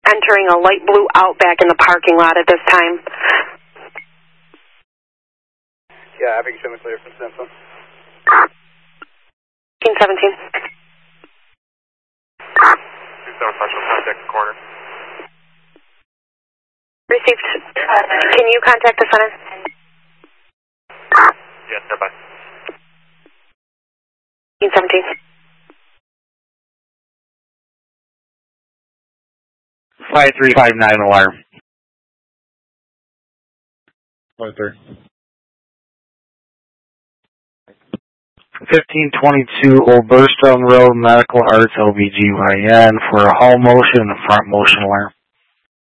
entering a light blue Outback in the parking lot at this time. Yeah, having show me clear from Simpson. 1517. 27 special contact corner. Received. Can you contact the center? Yes, sir, bye. 1517. 5359 alarm. Right there. 1522 Old Burstone Road, Medical Arts, OBGYN for a hall motion and a front motion alarm.